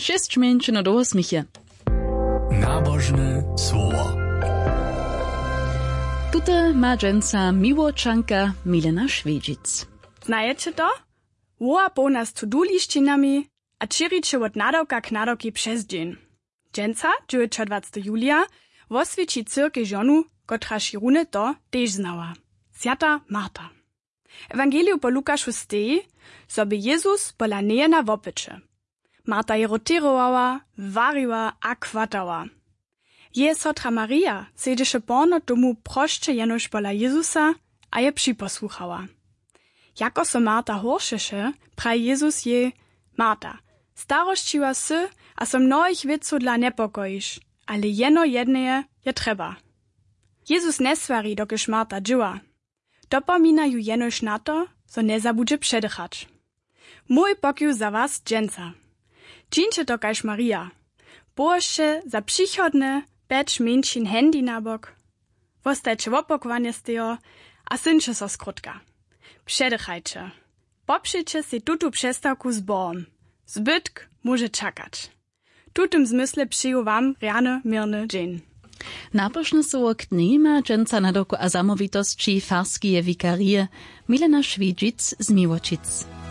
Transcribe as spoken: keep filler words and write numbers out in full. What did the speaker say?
Šest mięčino do osmiche. Nabożne słowo. Tute ma dżęca Miłoczanka Milena Šveđic. Znajecie to? Woła pełna z to-do-lišćinami a čiriče od nadawka k nadawki przez dzień. Dżęca, dziewiętnastego julia, woswieci cyrkę żonu, kotra širune to tež znała. Sjata Marta. Ewangeliu po Lukaszu steji, sobie Jezus pola nejena wopycze. Marta je rotirowała, wariła a kwatała. Je sotra Maria siedziše porno domu prošće jenož pola Jezusa a je připosłuchała. Jako so Marta horšeše, pravi Jezus je, Marta, starošćiła sy a so mnohich věců dla nepokojiš, ale jeno jedneje je treba. Jezus ne svari, dokiž Marta džiwa. Dopomina ju jenož na to, so ne zabudže předychać. Mój pokiu za was dżęca. Čińcie to kaž Maria. Božše za přichodne peć męčin handy na bok. Wostajcie wopokwanie stejo, a syncie so skrótka. Předychajcie. Popšijcie si tutu przestawku z Bohom. Zbytk może czekać. Tutem zmysle przyju wam rjane mirny dzień. Nabožne słowo knima dżęca na doku a zamovitosti farskie wikarie Milena Šveđic z Miłočic.